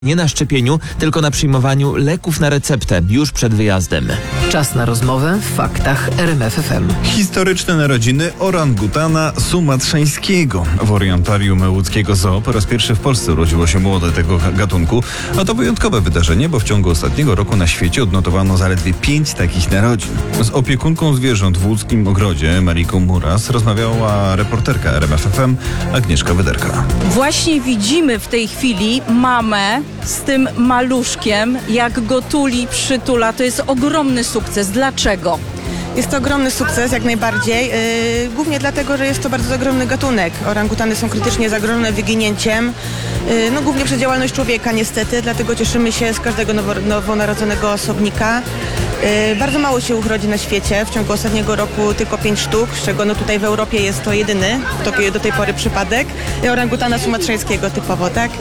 Nie na szczepieniu, tylko na przyjmowaniu leków na receptę już przed wyjazdem. Czas na rozmowę w faktach RMF FM. Historyczne narodziny orangutana sumatrzańskiego. W orientarium łódzkiego zoo po raz pierwszy w Polsce urodziło się młode tego gatunku. A to wyjątkowe wydarzenie, bo w ciągu ostatniego roku na świecie odnotowano zaledwie 5 takich narodzin. Z opiekunką zwierząt w łódzkim ogrodzie, Mariką Muras, rozmawiała reporterka RMF FM Agnieszka Wyderka. Właśnie widzimy w tej chwili mamę z tym maluszkiem, jak go tuli, przytula. To jest ogromny sukces. Dlaczego? Jest to ogromny sukces, jak najbardziej. Głównie dlatego, że jest to bardzo ogromny gatunek. Orangutany są krytycznie zagrożone wyginięciem. Głównie przez działalność człowieka niestety, dlatego cieszymy się z każdego nowonarodzonego osobnika. Bardzo mało się urodzi na świecie. W ciągu ostatniego roku tylko 5 sztuk, z czego tutaj w Europie jest to jedyny do tej pory przypadek. Orangutana sumatrzańskiego typowo, tak?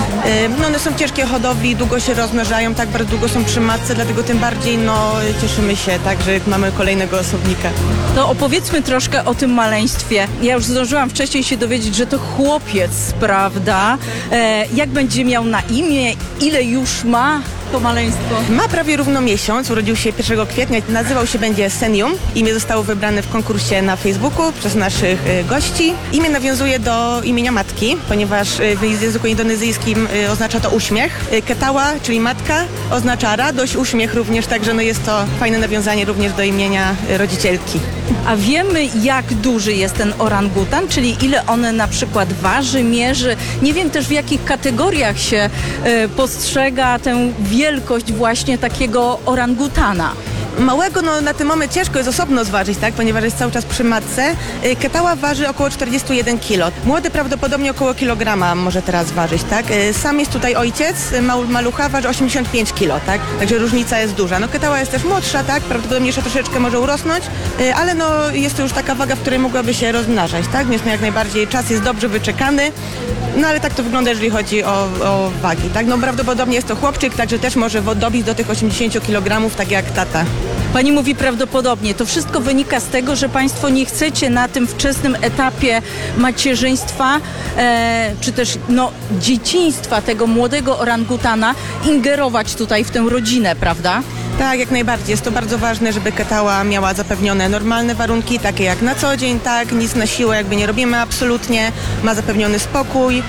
One są ciężkie hodowli, długo się rozmnażają, tak bardzo długo są przy matce, dlatego tym bardziej cieszymy się, tak, że mamy kolejnego osobnika. To opowiedzmy troszkę o tym maleństwie. Ja już zdążyłam wcześniej się dowiedzieć, że to chłopiec, prawda? Jak będzie miał na imię? Ile już ma to maleństwo? Ma prawie równo miesiąc, urodził się 1 kwietnia, nazywał się będzie Senium. Imię zostało wybrane w konkursie na Facebooku przez naszych gości. Imię nawiązuje do imienia matki, ponieważ w języku indonezyjskim oznacza to uśmiech. Ketawa, czyli matka, oznacza radość, uśmiech również, także jest to fajne nawiązanie również do imienia rodzicielki. A wiemy, jak duży jest ten orangutan, czyli ile on na przykład waży, mierzy. Nie wiem też, w jakich kategoriach się postrzega tę wielkość właśnie takiego orangutana. Małego na ten moment ciężko jest osobno zważyć, tak, ponieważ jest cały czas przy matce. Ketała waży około 41 kg. Młody prawdopodobnie około kilograma może teraz ważyć, tak. Sam jest tutaj ojciec, malucha waży 85 kg, tak, także różnica jest duża. Ketała jest też młodsza, tak, prawdopodobnie jeszcze troszeczkę może urosnąć, ale jest to już taka waga, w której mogłaby się rozmnażać, tak, więc jak najbardziej czas jest dobrze wyczekany. Ale tak to wygląda, jeżeli chodzi o wagi, tak? Prawdopodobnie jest to chłopczyk, także też może dobić do tych 80 kg, tak jak tata. Pani mówi prawdopodobnie. To wszystko wynika z tego, że Państwo nie chcecie na tym wczesnym etapie macierzyństwa, czy też dzieciństwa tego młodego orangutana ingerować tutaj w tę rodzinę, prawda? Tak, jak najbardziej. Jest to bardzo ważne, żeby ketała miała zapewnione normalne warunki, takie jak na co dzień, tak, nic na siłę jakby nie robimy absolutnie, ma zapewniony spokój.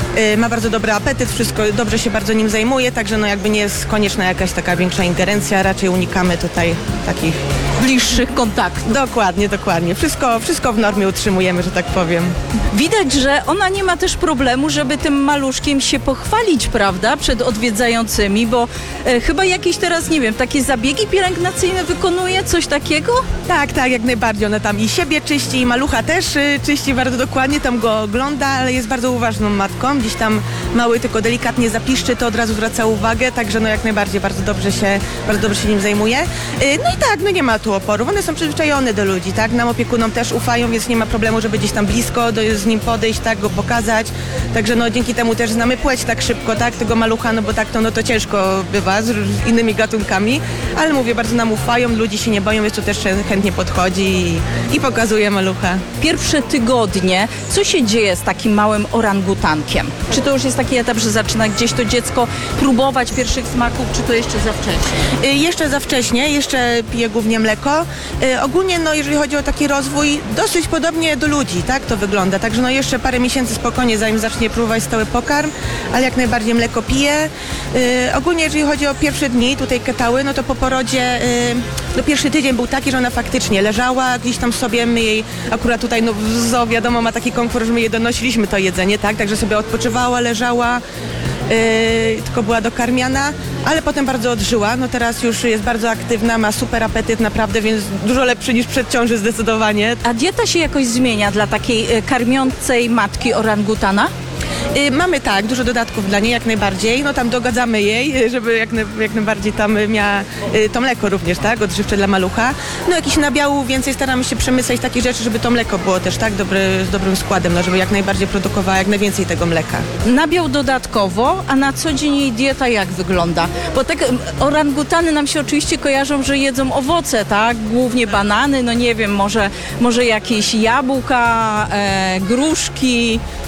Ma bardzo dobry apetyt, wszystko dobrze się bardzo nim zajmuje, także jakby nie jest konieczna jakaś taka większa ingerencja, raczej unikamy tutaj takich bliższych kontaktów. Dokładnie. Wszystko w normie utrzymujemy, że tak powiem. Widać, że ona nie ma też problemu, żeby tym maluszkiem się pochwalić, prawda, przed odwiedzającymi, bo chyba jakieś teraz, nie wiem, takie zabiegi pielęgnacyjne wykonuje, coś takiego? Tak, jak najbardziej. Ona tam i siebie czyści, i malucha też czyści bardzo dokładnie, tam go ogląda, ale jest bardzo uważną matką. Gdzieś tam mały tylko delikatnie zapiszczy, to od razu zwraca uwagę, także jak najbardziej bardzo dobrze się nim zajmuje. Nie ma tu oporów. One są przyzwyczajone do ludzi, tak? Nam opiekunom też ufają, więc nie ma problemu, żeby gdzieś tam blisko z nim podejść, tak, go pokazać. Także dzięki temu też znamy płeć tak szybko, tak, tego malucha, bo tak to ciężko bywa z innymi gatunkami, ale mówię, bardzo nam ufają, ludzi się nie boją, więc tu też chętnie podchodzi i pokazuje malucha. Pierwsze tygodnie, co się dzieje z takim małym orangutankiem? Czy to już jest taki etap, że zaczyna gdzieś to dziecko próbować pierwszych smaków, czy to jeszcze za wcześnie? Jeszcze za wcześnie, jeszcze pije głównie mleko. Ogólnie, jeżeli chodzi o taki rozwój, dosyć podobnie do ludzi, tak to wygląda. Także jeszcze parę miesięcy spokojnie, zanim zacznie próbować stały pokarm, ale jak najbardziej mleko pije. Ogólnie, jeżeli chodzi o pierwsze dni tutaj ketały, to po porodzie, pierwszy tydzień był taki, że ona faktycznie leżała gdzieś tam sobie, my jej akurat tutaj, w zoo wiadomo, ma taki komfort, że my jej donosiliśmy to jedzenie, tak, także sobie odpoczywała, leżała. Tylko była dokarmiana, ale potem bardzo odżyła. Teraz już jest bardzo aktywna, ma super apetyt naprawdę, więc dużo lepszy niż przed ciąży zdecydowanie. A dieta się jakoś zmienia dla takiej karmiącej matki orangutana? Mamy dużo dodatków dla niej, jak najbardziej. Tam dogadzamy jej, żeby jak najbardziej tam miała to mleko również, tak, odżywcze dla malucha. Jakiś nabiału więcej staramy się przemyśleć takich rzeczy, żeby to mleko było też tak z dobrym składem, żeby jak najbardziej produkowała jak najwięcej tego mleka. Nabiał dodatkowo, a na co dzień jej dieta jak wygląda? Bo tak orangutany nam się oczywiście kojarzą, że jedzą owoce, tak, głównie banany, nie wiem, może jakieś jabłka, gruszki.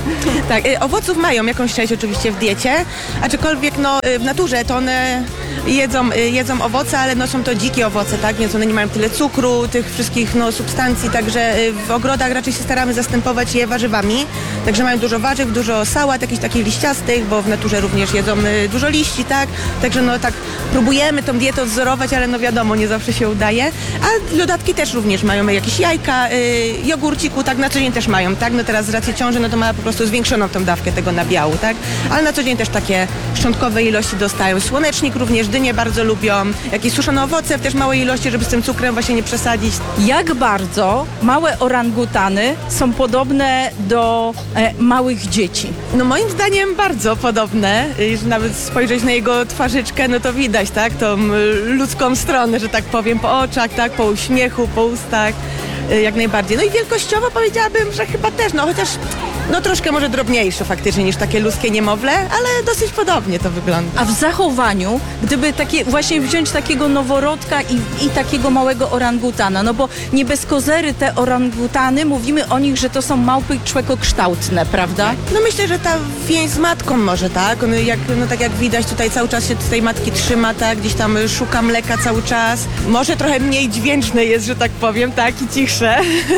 Tak, owoców mają jakąś część oczywiście w diecie, aczkolwiek w naturze to one jedzą owoce, ale są to dzikie owoce, tak, więc one nie mają tyle cukru, tych wszystkich substancji, także w ogrodach raczej się staramy zastępować je warzywami, także mają dużo warzyw, dużo sałat, jakichś takich liściastych, bo w naturze również jedzą dużo liści, tak, także tak próbujemy tą dietę odzorować, ale wiadomo, nie zawsze się udaje, a dodatki też również mają jakieś jajka, jogurciku, tak, na co dzień też mają, tak, teraz z racji ciąży, to ma po prostu zwiększoną tą dawkę tego nabiału, tak, ale na co dzień też takie szczątkowe ilości dostają, słonecznik również, dynie bardzo lubią, jakieś suszone owoce w też małej ilości, żeby z tym cukrem właśnie nie przesadzić. Jak bardzo małe orangutany są podobne do małych dzieci? Moim zdaniem bardzo podobne. Jeżeli nawet spojrzeć na jego twarzyczkę, to widać, tak, tą ludzką stronę, że tak powiem, po oczach, tak, po uśmiechu, po ustach, jak najbardziej. I wielkościowo powiedziałabym, że chyba też, chociaż troszkę może drobniejsze faktycznie niż takie ludzkie niemowlę, ale dosyć podobnie to wygląda. A w zachowaniu, gdyby właśnie wziąć takiego noworodka i takiego małego orangutana, bo nie bez kozery te orangutany, mówimy o nich, że to są małpy człekokształtne, prawda? Myślę, że ta więź z matką może, tak? Tak jak widać tutaj cały czas się z tej matki trzyma, tak? Gdzieś tam szuka mleka cały czas. Może trochę mniej dźwięczne jest, że tak powiem, tak? I cichsze.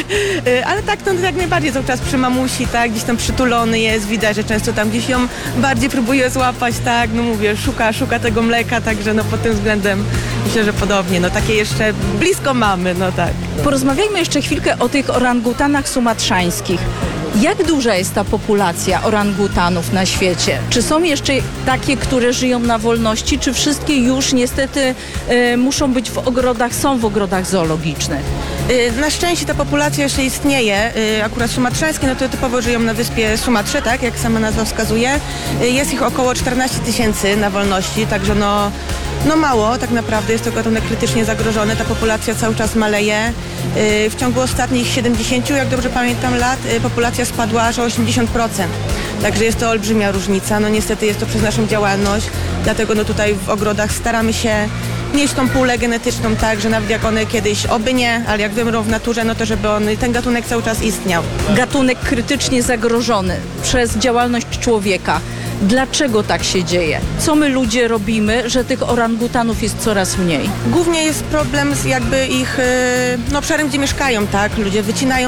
Ale tak, jak najbardziej cały czas przy mamusi, tak? Gdzieś tam przytulony jest, widać, że często tam gdzieś ją bardziej próbuje złapać, tak? Mówię, szuka tego mleka, także pod tym względem myślę, że podobnie. Takie jeszcze blisko mamy, tak. Porozmawiajmy jeszcze chwilkę o tych orangutanach sumatrzańskich. Jak duża jest ta populacja orangutanów na świecie? Czy są jeszcze takie, które żyją na wolności, czy wszystkie już niestety muszą być są w ogrodach zoologicznych? Na szczęście ta populacja jeszcze istnieje. Akurat sumatrzańskie, to typowo żyją na wyspie Sumatrze, tak, jak sama nazwa wskazuje. Jest ich około 14 000 na wolności, także mało tak naprawdę, jest to gatunek krytycznie zagrożony, ta populacja cały czas maleje. W ciągu ostatnich 70, jak dobrze pamiętam, lat populacja spadła aż o 80%. Także jest to olbrzymia różnica. Niestety jest to przez naszą działalność, dlatego tutaj w ogrodach staramy się mieć tą pulę genetyczną tak, że nawet jak one kiedyś oby nie, ale jak wymrą w naturze, to żeby ten gatunek cały czas istniał. Gatunek krytycznie zagrożony przez działalność człowieka. Dlaczego tak się dzieje? Co my ludzie robimy, że tych orangutanów jest coraz mniej? Głównie jest problem z ich obszarem, gdzie mieszkają, tak? Ludzie wycinają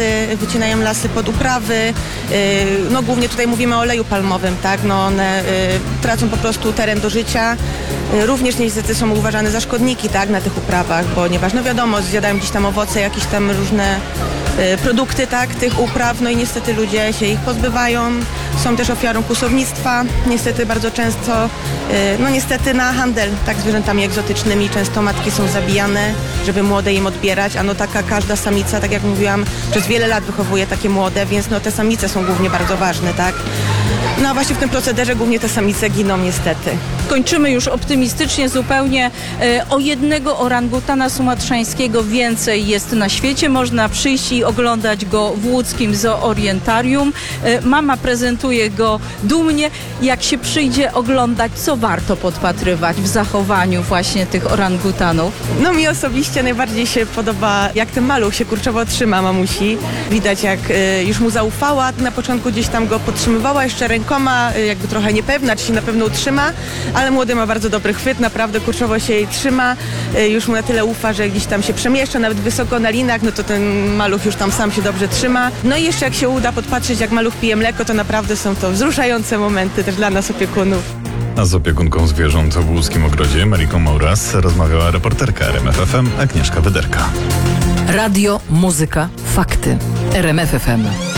lasy pod uprawy. Głównie tutaj mówimy o oleju palmowym, tak? One tracą po prostu teren do życia. Również niestety są uważane za szkodniki, tak? Na tych uprawach, ponieważ wiadomo, zjadają gdzieś tam owoce, jakieś tam różne produkty, tak, tych upraw, i niestety ludzie się ich pozbywają, są też ofiarą kłusownictwa, niestety bardzo często, niestety na handel, tak, zwierzętami egzotycznymi, często matki są zabijane, żeby młode im odbierać, a taka każda samica, tak jak mówiłam, przez wiele lat wychowuje takie młode, więc te samice są głównie bardzo ważne, tak. A właśnie w tym procederze głównie te samice giną niestety. Kończymy już optymistycznie zupełnie. O jednego orangutana sumatrzańskiego więcej jest na świecie. Można przyjść i oglądać go w łódzkim zoorientarium. Mama prezentuje go dumnie. Jak się przyjdzie oglądać, co warto podpatrywać w zachowaniu właśnie tych orangutanów? Mi osobiście najbardziej się podoba, jak ten maluch się kurczowo trzyma mamusi. Widać, jak już mu zaufała. Na początku gdzieś tam go podtrzymywała jeszcze rękoma, jakby trochę niepewna, czy się na pewno utrzyma, ale młody ma bardzo dobry chwyt, naprawdę kurczowo się jej trzyma, już mu na tyle ufa, że gdzieś tam się przemieszcza, nawet wysoko na linach, to ten maluch już tam sam się dobrze trzyma. I jeszcze jak się uda podpatrzeć, jak maluch pije mleko, to naprawdę są to wzruszające momenty też dla nas opiekunów. A z opiekunką zwierząt w łódzkim ogrodzie, Mariką Mauras, rozmawiała reporterka RMF FM Agnieszka Wyderka. Radio, muzyka, fakty. RMF FM.